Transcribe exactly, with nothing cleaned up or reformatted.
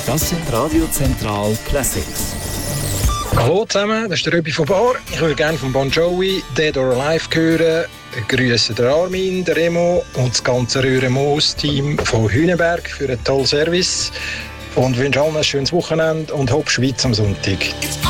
Das sind Radio Zentral Classics. Hallo zusammen, das ist der Röbi von Bar. Ich würde gerne von Bon Jovi «Dead or Alive» hören. Ich grüße den Armin, den Remo und das ganze Röhre-Moos-Team von Hüneberg für einen tollen Service. Und wünsche allen ein schönes Wochenende und Hopp Schweiz am Sonntag.